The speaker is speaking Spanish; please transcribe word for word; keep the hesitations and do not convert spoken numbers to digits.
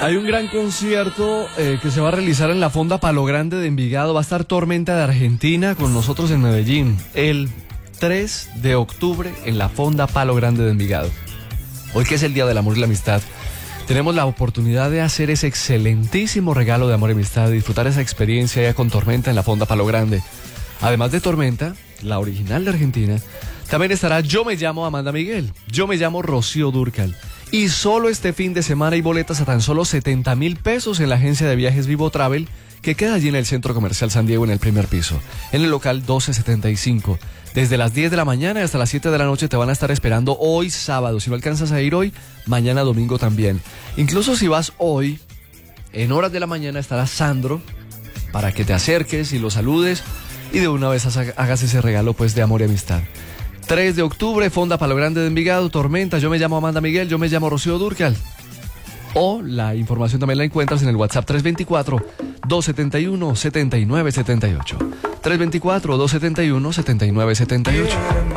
Hay un gran concierto eh, que se va a realizar en la Fonda Palo Grande de Envigado. Va a estar Tormenta de Argentina con nosotros en Medellín el tres de octubre en la Fonda Palo Grande de Envigado. Hoy, que es el Día del Amor y la Amistad, tenemos la oportunidad de hacer ese excelentísimo regalo de amor y amistad, de disfrutar esa experiencia ya con Tormenta en la Fonda Palo Grande. Además de Tormenta, la original de Argentina, también estará Yo me llamo Amanda Miguel, Yo me llamo Rocío Dúrcal. Y solo este fin de semana hay boletas a tan solo setenta mil pesos en la agencia de viajes Vivo Travel, que queda allí en el Centro Comercial San Diego, en el primer piso, en el local doce setenta y cinco. Desde las diez de la mañana hasta las siete de la noche te van a estar esperando hoy sábado. Si no alcanzas a ir hoy, mañana domingo también. Incluso si vas hoy, en horas de la mañana estará Sandro para que te acerques y lo saludes y de una vez hagas ese regalo pues de amor y amistad. tres de octubre, Fonda Palo Grande de Envigado, Tormenta, Yo me llamo Amanda Miguel, Yo me llamo Rocío Dúrcal. O la información también la encuentras en el WhatsApp tres dos cuatro, dos siete uno, siete nueve siete ocho. tres dos cuatro, dos siete uno, siete nueve siete ocho.